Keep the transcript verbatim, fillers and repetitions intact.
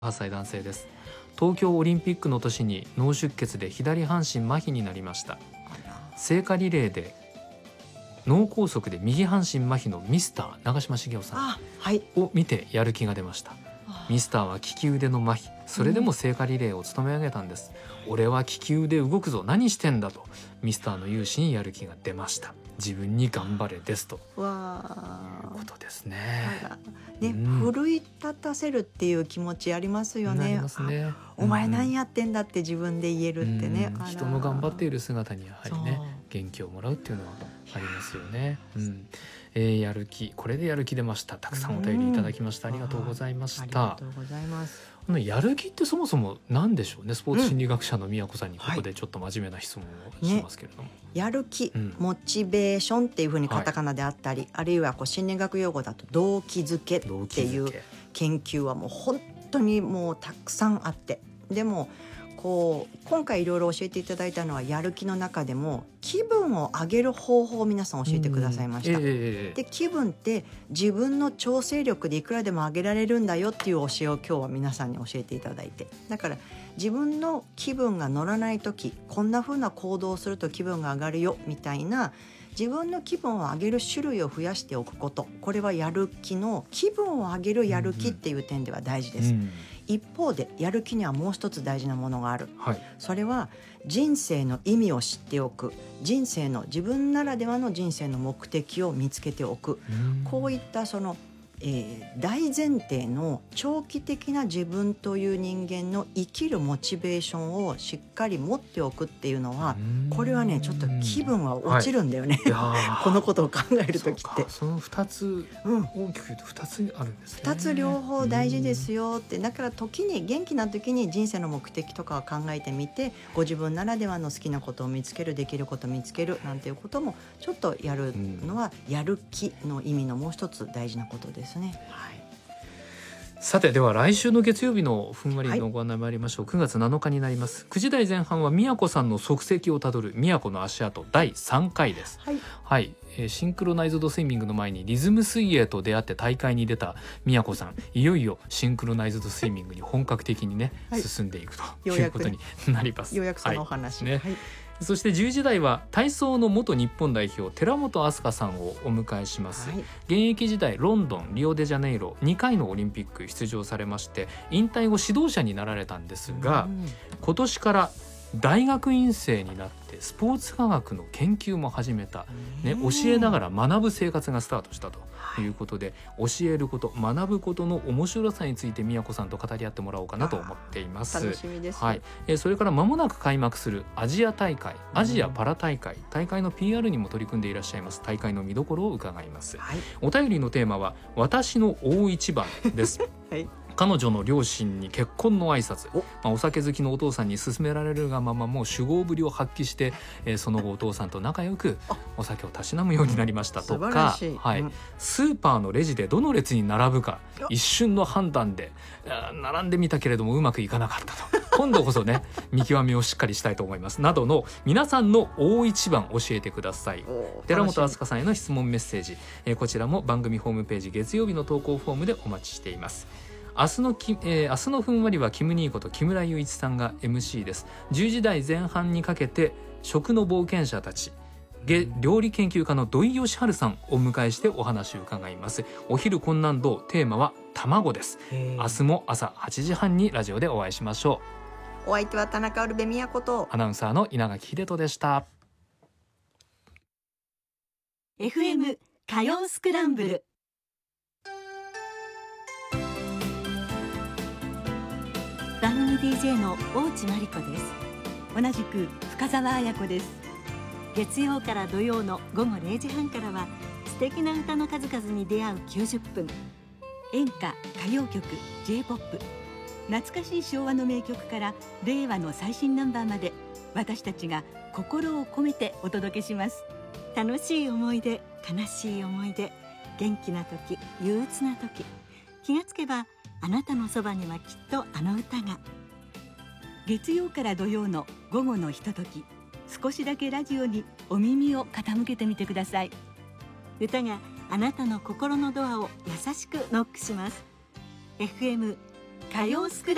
はっさい男性です。東京オリンピックの年に脳出血で左半身麻痺になりました。聖火リレーで脳梗塞で右半身麻痺のミスター長嶋茂雄さんを見てやる気が出ました。ミスターは利き腕の麻痺、それでも聖火リレーを務め上げたんです、うん、俺は利き腕動くぞ、何してんだとミスターの勇姿にやる気が出ました。自分に頑張れですということですね。 ね、うん、奮い立たせるっていう気持ちありますよね。 ありますね。 お前何やってんだって自分で言えるってね、 うん、人の頑張っている姿にやはりね元気をもらうっていうのはありますよね。うん、えー、やる気、これでやる気出ました。たくさんお便りいただきました、うん、ありがとうございました。ありがとうございます。 あのやる気ってそもそも何でしょうね。スポーツ心理学者の宮子さんにここでちょっと真面目な質問をしますけれども、はいね、 やる気、うん、モチベーションっていうふうにカタカナであったり、はい、あるいはこう心理学用語だと動機づけっていう研究はもう本当にもうたくさんあって、でもこう今回いろいろ教えていただいたのはやる気の中でも気分を上げる方法を皆さん教えてくださいました、えー、で気分って自分の調整力でいくらでも上げられるんだよっていう教えを今日は皆さんに教えていただいて、だから自分の気分が乗らない時こんな風な行動をすると気分が上がるよみたいな自分の気分を上げる種類を増やしておくこと、これはやる気の気分を上げるやる気っていう点では大事です、うんうん、一方でやる気にはもう一つ大事なものがある、はい、それは人生の意味を知っておく、人生の自分ならではの人生の目的を見つけておく、こういったそのえー、大前提の長期的な自分という人間の生きるモチベーションをしっかり持っておくっていうのは、これはねちょっと気分は落ちるんだよね、はい、このことを考えるときってそ, そのふたつ、うん、大きく言うとふたつあるんですね。 ふたつ両方大事ですよって、だから時に元気な時に人生の目的とかを考えてみて、ご自分ならではの好きなことを見つける、できることを見つけるなんていうこともちょっとやるのは、うん、やる気の意味のもう一つ大事なことですね。はい、 さてでは来週の月曜日のふんわりのご案内参りましょう、はい、くがつなのかになります。くじ台前半は宮子さんの足跡をたどる宮子の足跡だいさんかいです。はい、はい、えー、シンクロナイズドスイミングの前にリズム水泳と出会って大会に出た宮子さん、いよいよシンクロナイズドスイミングに本格的にね、はい、進んでいくということになります。 ようやくそのお話、 はいね、はい、そしてじゅうじ台は体操の元日本代表寺本明日香さんをお迎えします、はい、現役時代ロンドン、リオデジャネイロにかいのオリンピック出場されまして、引退後指導者になられたんですが、今年から大学院生になってスポーツ科学の研究も始めた、ね、教えながら学ぶ生活がスタートしたということで、教えること、学ぶことの面白さについて宮子さんと語り合ってもらおうかなと思っています。 楽しみです、 はい、えー、それから間もなく開幕するアジア大会、アジアパラ大会、大会の ピーアール にも取り組んでいらっしゃいます。大会の見どころを伺います、はい、お便りのテーマは私の大一番です、はい、彼女の両親に結婚の挨拶、 お,、まあ、お酒好きのお父さんに勧められるがままもう酒豪ぶりを発揮して、えー、その後お父さんと仲良くお酒をたしなむようになりましたとか、はい、うん、スーパーのレジでどの列に並ぶか一瞬の判断で並んでみたけれどもうまくいかなかったと今度こそね見極めをしっかりしたいと思いますなどの皆さんの大一番教えてください。寺本明日香さんへの質問メッセージ、えー、こちらも番組ホームページ月曜日の投稿フォームでお待ちしています。明日のき、えー、明日のふんわりはキムニーこと木村雄一さんが エムシー です。じゅうじ台前半にかけて食の冒険者たち、料理研究家の土井善晴さんをお迎えしてお話を伺います。お昼困難道、テーマは卵です。明日も朝はちじはんにラジオでお会いしましょう。お相手は田中ウルベ宮子とアナウンサーの稲垣秀人でした。 エフエム 火曜スクランブル、番組 ディージェー の大地真理子です。同じく深澤彩子です。月曜から土曜の午後れいじはんからは素敵な歌の数々に出会うきゅうじゅっぷん、演歌、歌謡曲、 ジェイポップ、 懐かしい昭和の名曲から令和の最新ナンバーまで、私たちが心を込めてお届けします。楽しい思い出、悲しい思い出、元気な時、憂鬱な時、気がつけばあなたのそばにはきっとあの歌が。月曜から土曜の午後のひととき、少しだけラジオにお耳を傾けてみてください。歌があなたの心のドアを優しくノックします。 エフエム 火曜スクランブル